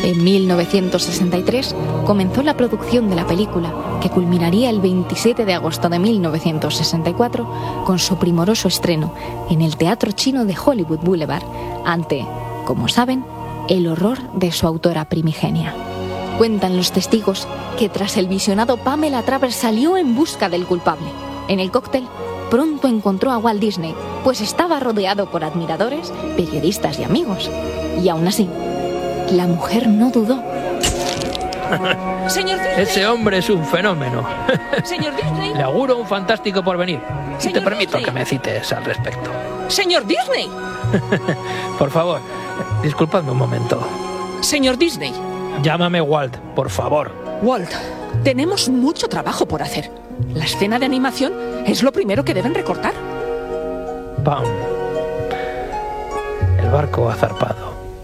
En 1963 comenzó la producción de la película, que culminaría el 27 de agosto de 1964 con su primoroso estreno en el Teatro Chino de Hollywood Boulevard, ante, como saben, el horror de su autora primigenia. Cuentan los testigos que tras el visionado Pamela Travers salió en busca del culpable. En el cóctel pronto encontró a Walt Disney, pues estaba rodeado por admiradores, periodistas y amigos. Y aún así, la mujer no dudó. Señor Disney. Ese hombre es un fenómeno. Señor Disney. Le auguro un fantástico porvenir. Y te permito Disney. que me cites al respecto. Señor Disney. Por favor, disculpadme un momento. Señor Disney. Llámame Walt, por favor. Walt, tenemos mucho trabajo por hacer. La escena de animación es lo primero que deben recortar. ¡Pam! El barco ha zarpado.